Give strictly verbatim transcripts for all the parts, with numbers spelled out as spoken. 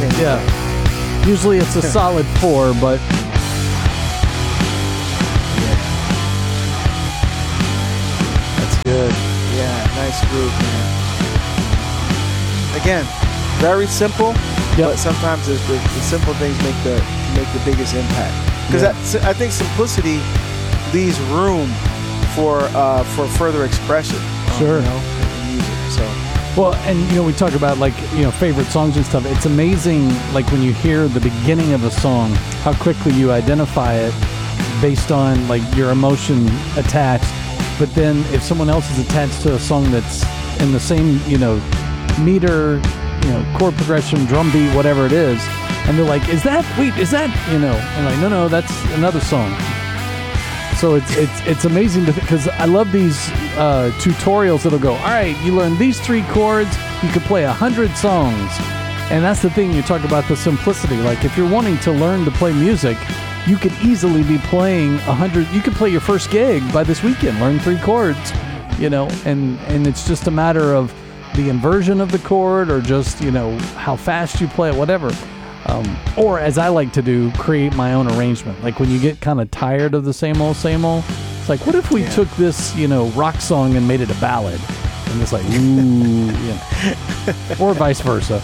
change. Yeah. Usually it's a solid four, but that's good. Yeah, nice groove, man. Again, very simple, Yep. but sometimes the, the, the simple things make the make the biggest impact. Because Yeah. I think simplicity leaves room for uh, for further expression. um, Sure. You know, in music. So well, and you know, we talk about like, you know, favorite songs and stuff. It's amazing, like when you hear the beginning of a song, how quickly you identify it based on like your emotion attached. But then if someone else is attached to a song that's in the same, you know, meter, you know, chord progression, drum beat, whatever it is, and they're like, is that, wait, is that, you know, and like, no, no, that's another song. So it's it's it's amazing because I love these uh, tutorials that'll go, all right, you learn these three chords, you could play a hundred songs. And that's the thing, you talk about the simplicity. Like if you're wanting to learn to play music, you could easily be playing a hundred, you could play your first gig by this weekend, learn three chords, you know, and, and it's just a matter of the inversion of the chord or just, you know, how fast you play it, whatever. Um, or as I like to do, create my own arrangement. Like when you get kind of tired of the same old, same old, it's like, what if we Yeah. took this, you know, rock song and made it a ballad? And it's like, ooh, yeah. Or vice versa.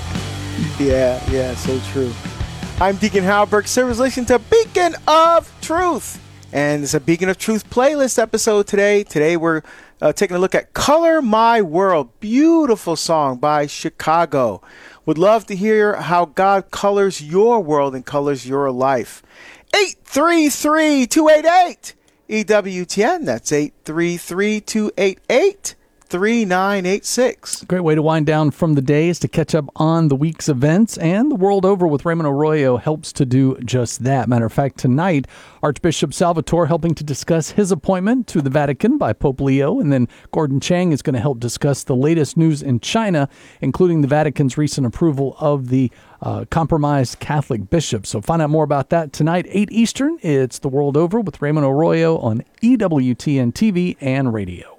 yeah, yeah, so true. I'm Deacon Halberg. Service listening to Beacon of Truth. And it's a Beacon of Truth playlist episode today. Today we're uh, taking a look at Color My World. Beautiful song by Chicago. Would love to hear how God colors your world and colors your life. eight three three, two eight eight, E W T N. That's eight three three, two eight eight, three nine eight six. Great way to wind down from the day is to catch up on the week's events, and the world over with Raymond Arroyo helps to do just that. Matter of fact, tonight, Archbishop Salvatore helping to discuss his appointment to the Vatican by Pope Leo, and then Gordon Chang is going to help discuss the latest news in China, including the Vatican's recent approval of the uh, compromised Catholic bishop. So find out more about that tonight, eight Eastern. It's the world over with Raymond Arroyo on E W T N T V and radio.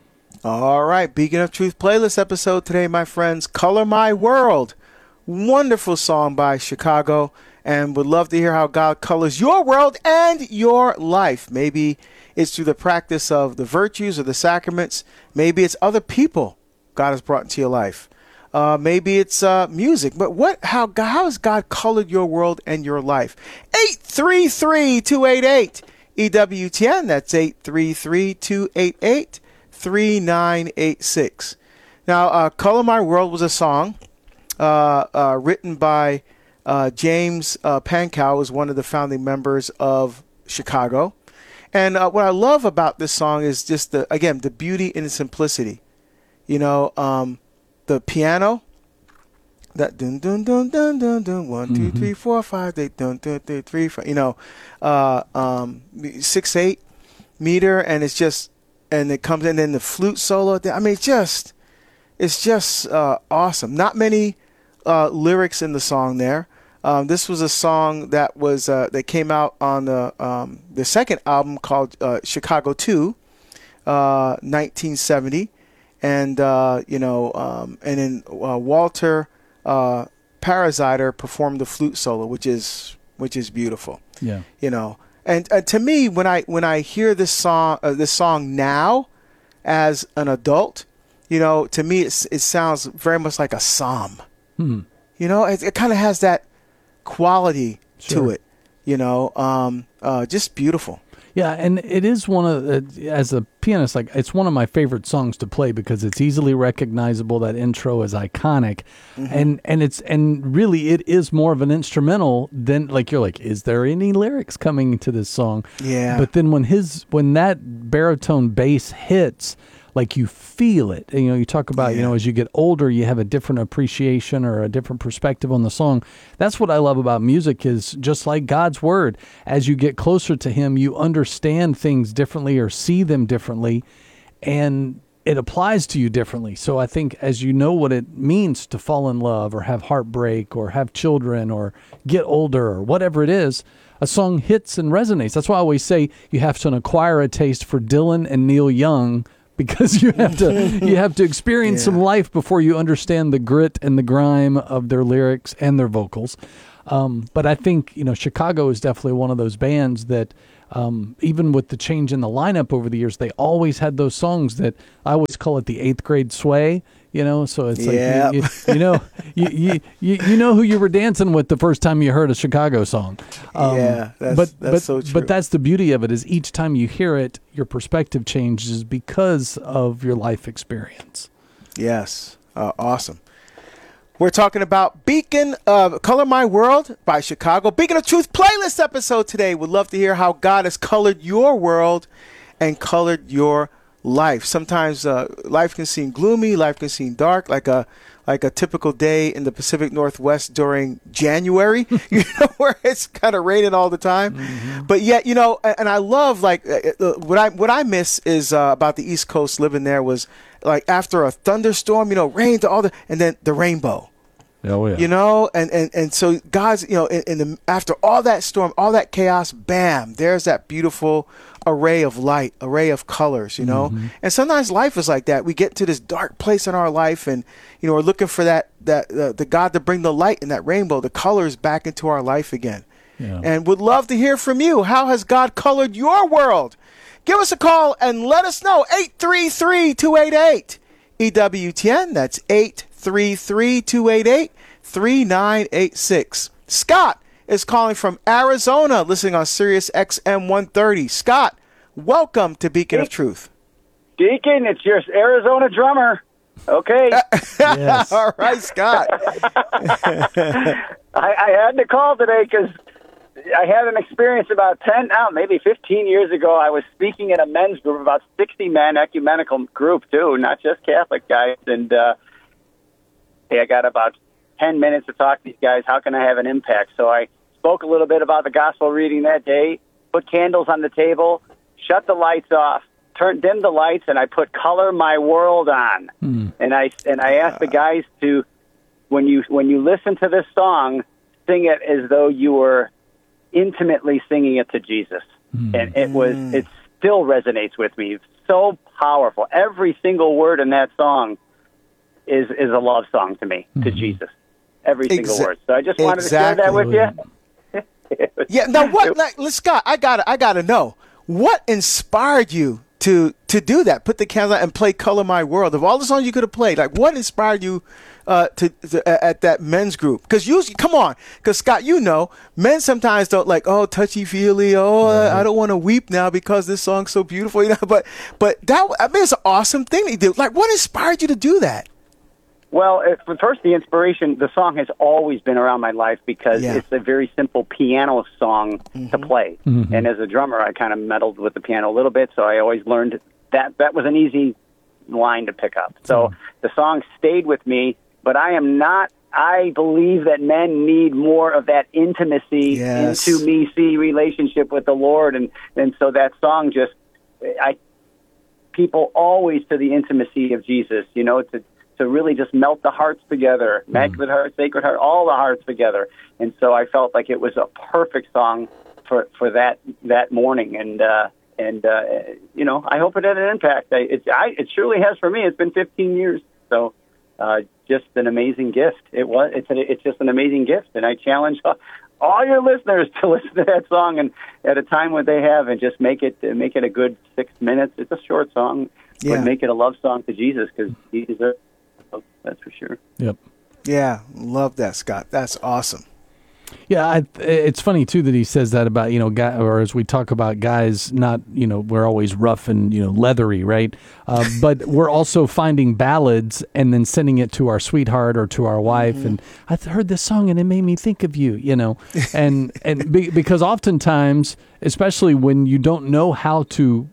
All right, Beacon of Truth playlist episode today, my friends. Color My World. Wonderful song by Chicago, and would love to hear how God colors your world and your life. Maybe it's through the practice of the virtues or the sacraments. Maybe it's other people God has brought into your life. Uh, maybe it's uh, music. But what? How, how has God colored your world and your life? eight three three, two eight eight, E W T N. That's eight three three, two eight eight, three nine eight six. Now, uh, Color My World was a song uh, uh, written by uh, James uh, Pankow, who was one of the founding members of Chicago. And uh, what I love about this song is just, the again, the beauty and the simplicity. You know, um, the piano, that dun dun dun dun dun dun, one, two, three, four, five, eight, dun dun dun, three, four, you know, uh, um, six, eight meter, and it's just, and it comes in, then the flute solo. I mean, just, it's just uh, awesome. Not many uh, lyrics in the song there. Um, this was a song that was uh, that came out on the um, the second album called uh, Chicago two, uh, nineteen seventy, and uh, you know, um, and then uh, Walter uh, Paraziter performed the flute solo, which is which is beautiful. Yeah, you know. And uh, to me, when I when I hear this song, uh, this song now, as an adult, you know, to me it's, it sounds very much like a psalm. Hmm. You know, it, it kind of has that quality Sure. to it. You know, um, uh, just beautiful. Yeah, and it is one of the, as a pianist, like it's one of my favorite songs to play because it's easily recognizable. That intro is iconic, Mm-hmm. and and it's and really it is more of an instrumental than like you're like, is there any lyrics coming to this song? Yeah. But then when his when that baritone bass hits, like you feel it. And, you know, you talk about, you Yeah. know, as you get older, you have a different appreciation or a different perspective on the song. That's what I love about music is just like God's word. As you get closer to him, you understand things differently or see them differently, and it applies to you differently. So I think as you know what it means to fall in love or have heartbreak or have children or get older or whatever it is, a song hits and resonates. That's why I always say you have to acquire a taste for Dylan and Neil Young because you have to you have to experience Yeah. some life before you understand the grit and the grime of their lyrics and their vocals. Um, but I think, you know, Chicago is definitely one of those bands that, um, even with the change in the lineup over the years, they always had those songs that I always call it the eighth grade sway. You know, so it's Yep. like you, you, you know you, you you you know who you were dancing with the first time you heard a Chicago song. Um, Yeah, that's- but that's but so true. but that's the beauty of it, is each time you hear it, your perspective changes because of your life experience. Yes. Uh, awesome. We're talking about Beacon of Color My World by Chicago. Beacon of Truth playlist episode today. Would love to hear how God has colored your world and colored your life. Sometimes uh, life can seem gloomy, life can seem dark, like a like a typical day in the Pacific Northwest during January, you know, where it's kind of raining all the time. Mm-hmm. But yet, you know, and I love, like, uh, what I what I miss is uh, about the East Coast, living there, was like after a thunderstorm, you know, rain to all the, and then the rainbow. Oh yeah. You know, and, and, and so God's, you know, in, in the after all that storm, all that chaos, bam, there's that beautiful array of light, array of colors, you know. Mm-hmm. And sometimes life is like that. We get to this dark place in our life, and, you know, we're looking for that that uh, the God to bring the light and that rainbow, the colors back into our life again. Yeah. And would love to hear from you. How has God colored your world? Give us a call and let us know. eight three three, two eight eight, E W T N. That's eight three three, two eight eight, three nine eight six. Scott is calling from Arizona, listening on Sirius X M one thirty. Scott, welcome to Beacon of Truth. Deacon, it's your Arizona drummer. Okay. Yes. All right, Scott. I, I had to call today because I had an experience about ten, now maybe fifteen years ago. I was speaking in a men's group, about sixty men, ecumenical group too, not just Catholic guys. And uh, hey, I got about ten minutes to talk to these guys. How can I have an impact? So I spoke a little bit about the gospel reading that day, put candles on the table, shut the lights off, turned dim the lights, and I put "Color My World" on. Mm. And I and I asked the guys to, when you when you listen to this song, sing it as though you were intimately singing it to Jesus. Mm. And it was it still resonates with me. It's so powerful. Every single word in that song is is a love song to me, mm. to Jesus. Every single Exa- word. So I just wanted exactly. to share that with you. was, yeah. Now what? Like, Scott, I got I got to know, what inspired you to to do that? Put the candle out and play "Color My World." Of all the songs you could have played, like, what inspired you uh, to, to at that men's group? Because usually, come on, because Scott, you know, men sometimes don't like, oh, touchy feely. Oh, right. I don't want to weep now because this song's so beautiful. You know, but but that I mean, it's an awesome thing to do. Like, what inspired you to do that? Well, it, first, the inspiration, the song has always been around my life because yeah. it's a very simple piano song mm-hmm. to play. Mm-hmm. And as a drummer, I kind of meddled with the piano a little bit, so I always learned that that was an easy line to pick up. So mm-hmm. the song stayed with me, but I am not, I believe that men need more of that intimacy, yes. intimacy relationship with the Lord. And, and so that song just, I people always to the intimacy of Jesus, you know, to to really just melt the hearts together, mm. Immaculate Heart, Sacred Heart, all the hearts together. And so I felt like it was a perfect song for, for that that morning. And, uh, and uh, you know, I hope it had an impact. I, it, I, it surely has for me. It's been fifteen years. So uh, just an amazing gift. It was. It's, a, it's just an amazing gift. And I challenge all your listeners to listen to that song and at a time when they have, and just make it make it a good six minutes. It's a short song, yeah. but make it a love song to Jesus, because he deserves. That's for sure. Yep. Yeah, love that, Scott. That's awesome. Yeah, I, it's funny too that he says that about, you know, guy, or as we talk about guys, not, you know, we're always rough and, you know, leathery, right? Uh, but we're also finding ballads and then sending it to our sweetheart or to our wife. Mm-hmm. And I heard this song and it made me think of you, you know, and and be, because oftentimes, especially when you don't know how to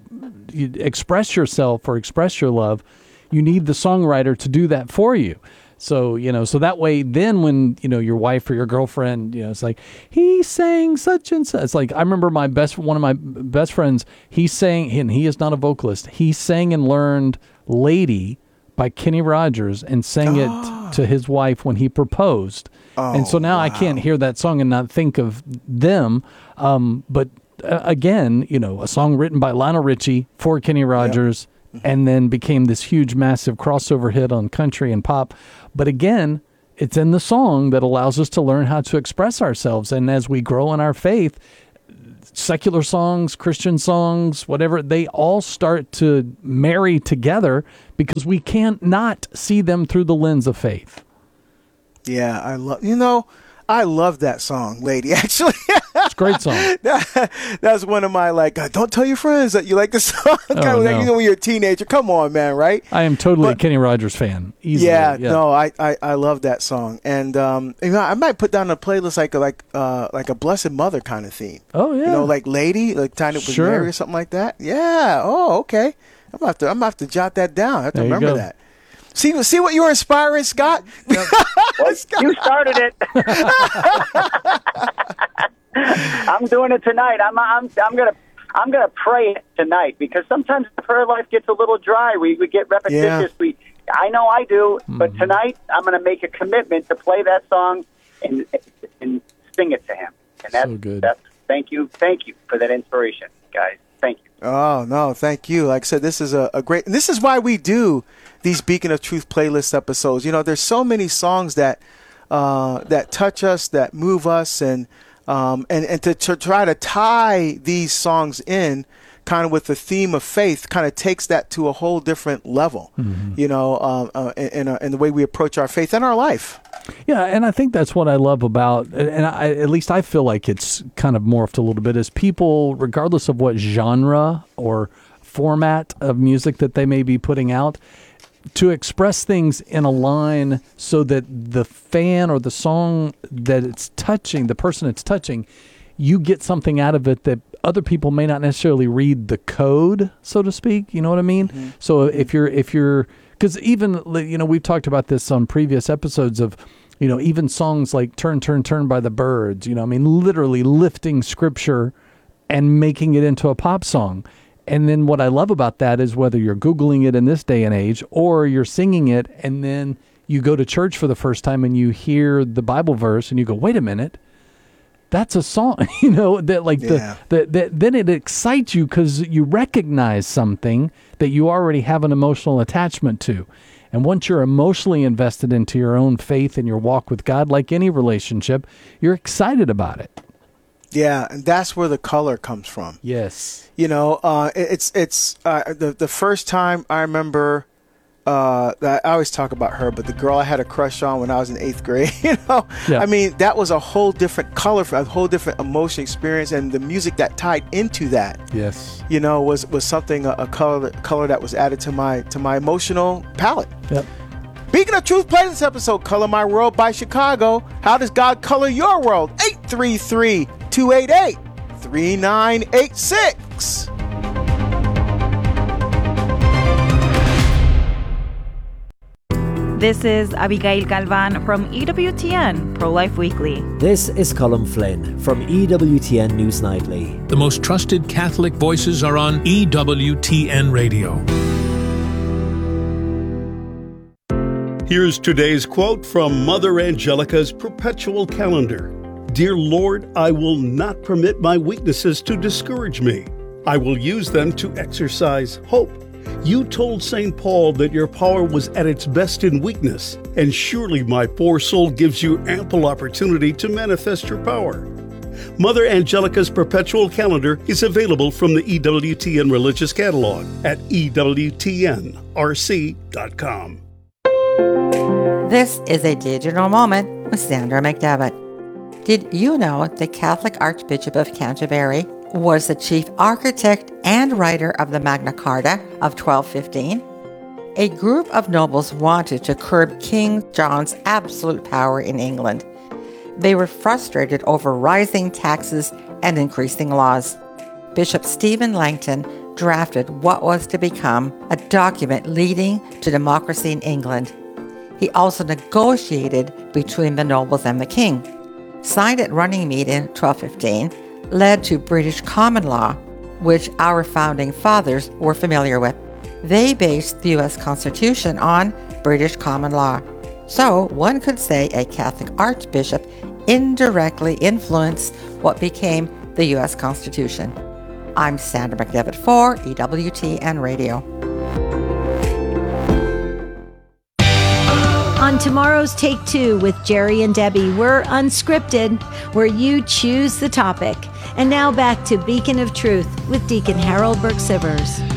express yourself or express your love, you need the songwriter to do that for you. So, you know, so that way, then when, you know, your wife or your girlfriend, you know, it's like, he sang such and such. It's like, I remember my best, one of my best friends, he sang, and he is not a vocalist. He sang and learned Lady by Kenny Rogers and sang oh. it to his wife when he proposed. Oh, and so now wow. I can't hear that song and not think of them. Um, but uh, again, you know, a song written by Lionel Richie for Kenny Rogers. Yep. and then became this huge, massive crossover hit on country and pop. But again, it's in the song that allows us to learn how to express ourselves. And as we grow in our faith, secular songs, Christian songs, whatever, they all start to marry together because we can't not see them through the lens of faith. Yeah, I love, you know, I love that song, Lady, actually. It's a great song. that, that's one of my, like, uh, don't tell your friends that you like the song. Oh, kind of like, no. you know, when you're a teenager. Come on, man, right? I am totally But- a Kenny Rogers fan. Easily. Yeah, no, I, I, I love that song. And, um, you know, I might put down a playlist like a, like, uh, like a Blessed Mother kind of theme. Oh, yeah. You know, like Lady, like Tiny was Sure. Mary or something like that. Yeah. Oh, okay. I'm gonna have to, I'm gonna have to jot that down. I have to There you remember go. that. See, see what you were inspiring, Scott? Well, you started it. I'm doing it tonight. I'm I'm I'm gonna I'm gonna pray it tonight because sometimes the prayer life gets a little dry. We we get repetitious. Yeah. We I know I do, but tonight I'm gonna make a commitment to play that song and and sing it to him. And that's So good. that's thank you thank you for that inspiration, guys. Thank you. Oh, no, thank you. Like I said, this is a, a great, and this is why we do these Beacon of Truth playlist episodes. You know, there's so many songs that uh, that touch us, that move us, and um, and, and to, to try to tie these songs in kind of with the theme of faith kind of takes that to a whole different level, Mm-hmm. you know, um, uh, in, in, uh, in the way we approach our faith and our life. Yeah, and I think that's what I love about, and I, at least I feel like it's kind of morphed a little bit, is people, regardless of what genre or format of music that they may be putting out, to express things in a line so that the fan or the song that it's touching, the person it's touching, you get something out of it that other people may not necessarily read the code, so to speak. You know what I mean? Mm-hmm. So if you're, if you're, because even, you know, we've talked about this on previous episodes of, you know, even songs like Turn, Turn, Turn by the Byrds, you know, I mean, literally lifting scripture and making it into a pop song. And then what I love about that is whether you're Googling it in this day and age or you're singing it and then you go to church for the first time and you hear the Bible verse and you go, wait a minute, that's a song, you know, that like Yeah. the, the, the, then it excites you because you recognize something that you already have an emotional attachment to. And once you're emotionally invested into your own faith and your walk with God, like any relationship, you're excited about it. Yeah, and that's where the color comes from. Yes. You know, uh, it- it's it's uh, the the first time I remember. Uh, I always talk about her, but the girl I had a crush on when I was in eighth grade. You know, Yeah. I mean, that was a whole different color, a whole different emotion experience, and the music that tied into that, Yes. you know, was was something a, a color color that was added to my to my emotional palette. Yep. Beacon of Truth playlist episode, Color My World by Chicago. How does God color your world? eight three three, two eight eight, three nine eight six. This is Abigail Galvan from E W T N Pro-Life Weekly. This is Colin Flynn from E W T N News Nightly. The most trusted Catholic voices are on E W T N Radio. Here's today's quote from Mother Angelica's Perpetual Calendar. Dear Lord, I will not permit my weaknesses to discourage me. I will use them to exercise hope. You told Saint Paul that your power was at its best in weakness, and surely my poor soul gives you ample opportunity to manifest your power. Mother Angelica's Perpetual Calendar is available from the E W T N Religious Catalog at E W T N R C dot com. This is a digital moment with Sandra McDevitt. Did you know the Catholic Archbishop of Canterbury was the chief architect and writer of the Magna Carta of twelve fifteen? A group of nobles wanted to curb King John's absolute power in England. They were frustrated over rising taxes and increasing laws. Bishop Stephen Langton drafted what was to become a document leading to democracy in England. He also negotiated between the nobles and the king. Signed at Runnymede in twelve fifteen, led to British common law, which our founding fathers were familiar with. They based the U S Constitution on British common law. So one could say a Catholic archbishop indirectly influenced what became the U S Constitution. I'm Sandra McDevitt for E W T N Radio. On tomorrow's Take Two with Jerry and Debbie, we're unscripted, where you choose the topic. And now back to Beacon of Truth with Deacon Harold Burke-Sivers.